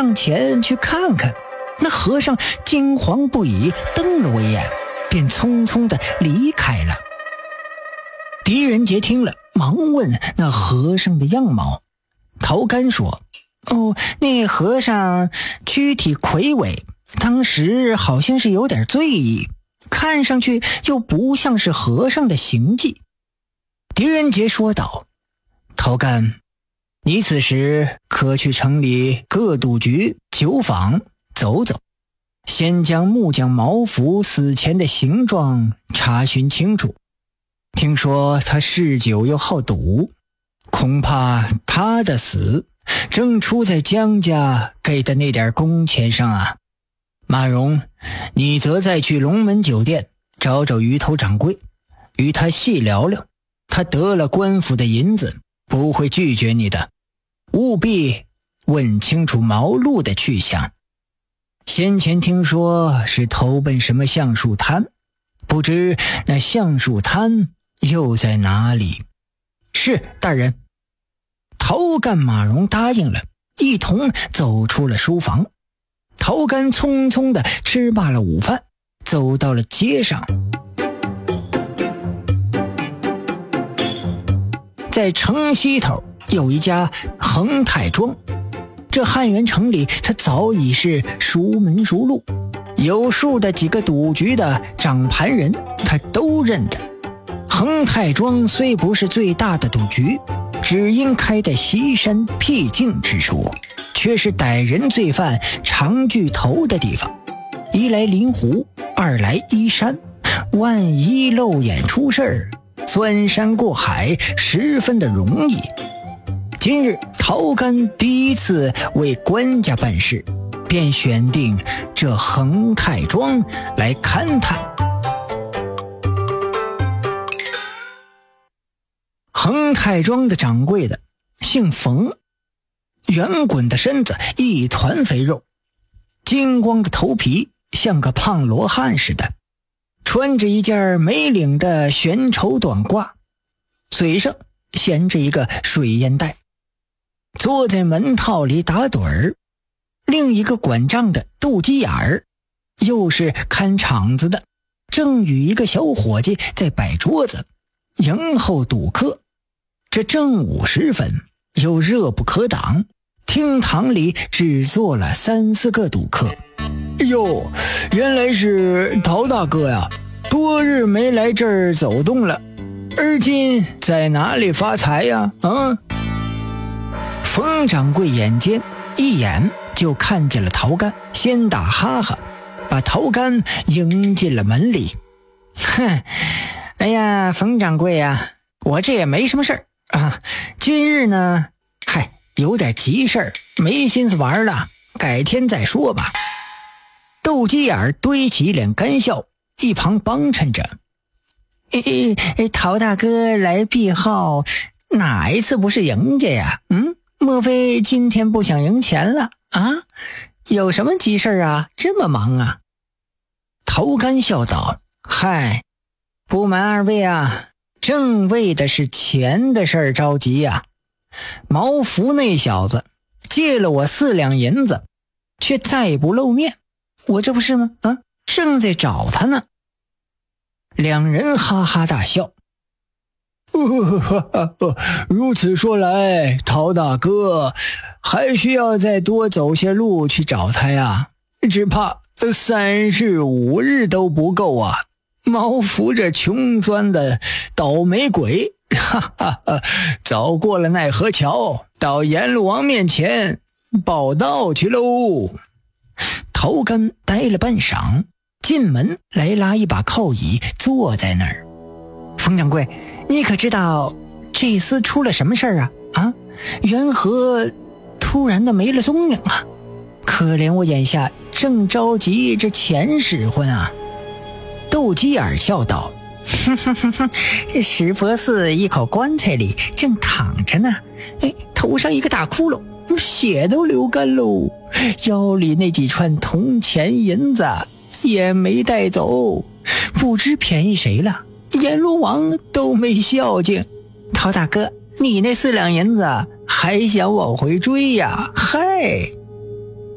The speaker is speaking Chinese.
上前去看看。那和尚惊惶不已，瞪了我一眼，便匆匆地离开了。狄仁杰听了，忙问那和尚的样貌。陶干说：那和尚躯体魁伟，当时好像是有点醉意，看上去又不像是和尚的行迹。狄仁杰说道：陶干，你此时可去城里各赌局、酒坊走走，先将木匠毛福死前的形状查询清楚。听说他嗜酒又好赌，恐怕他的死正出在江家给的那点工钱上啊。马荣，你则再去龙门酒店找找鱼头掌柜，与他细聊聊，他得了官府的银子，不会拒绝你的。务必问清楚毛路的去向。先前听说是投奔什么橡树滩，不知那橡树滩又在哪里？是，大人。陶干、马荣答应了，一同走出了书房。陶干匆匆地吃罢了午饭，走到了街上。在城西头有一家恒泰庄，这汉源城里他早已是熟门熟路，有数的几个赌局的掌盘人他都认得。恒泰庄虽不是最大的赌局，只因开在西山僻静之处，却是逮人罪犯常聚头的地方。一来临湖，二来依山，万一漏眼出事儿，钻山过海十分的容易。今日陶干第一次为官家办事，便选定这恒泰庄来勘探。恒泰庄的掌柜的姓冯，圆滚的身子一团肥肉，金光的头皮像个胖罗汉似的，穿着一件没领的悬绸短褂，嘴上衔着一个水烟袋，坐在门套里打盹儿。另一个管账的斗鸡眼儿，又是看场子的，正与一个小伙计在摆桌子迎候赌客。这正午时分，又热不可挡，厅堂里只坐了3、4个赌客。哟，原来是陶大哥呀，多日没来这儿走动了，而今在哪里发财呀？冯掌柜眼尖，一眼就看见了陶干，先打哈哈，把陶干迎进了门里。哎呀，冯掌柜呀，我这也没什么事儿啊，今日呢，有点急事儿，没心思玩了，改天再说吧。斗鸡眼堆起一脸干笑，一旁帮衬着。陶大哥来避号，哪一次不是赢家呀？莫非今天不想赢钱了啊？有什么急事啊？这么忙啊？陶干笑道：不瞒二位啊，正为的是钱的事儿着急呀。毛福那小子借了我4两银子，却再不露面，我这不是吗？正在找他呢。两人哈哈大笑。如此说来，陶大哥还需要再多走些路去找他呀，只怕3日5日都不够啊。毛福这穷钻的倒霉鬼，早过了奈何桥，到阎罗王面前报道去喽。陶干呆了半晌，进门来拉一把靠椅坐在那儿。冯掌柜，你可知道这厮出了什么事儿啊？缘何突然的没了踪影啊？可怜我眼下正着急这钱使唤啊。斗鸡眼笑道：石佛寺一口棺材里正躺着呢，头上一个大窟窿，血都流干喽，腰里那几串铜钱银子也没带走，不知便宜谁了，阎罗王都没孝敬。陶大哥，你那4两银子还想往回追呀？